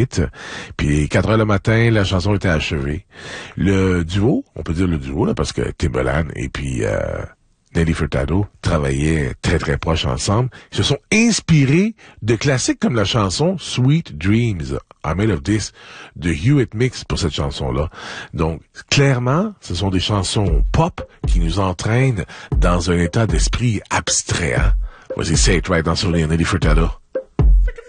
hit. Puis 4 heures le matin, la chanson était achevée. Le duo, on peut dire le duo, là, parce que Timbaland et puis Nelly Furtado travaillaient très très proches ensemble. Ils se sont inspirés de classiques comme la chanson Sweet Dreams, I Made of This, de Hewitt Mix pour cette chanson-là. Donc, clairement, ce sont des chansons pop qui nous entraînent dans un état d'esprit abstrait. Hein? Voici Say It Right dans Souvenir, Nelly Furtado.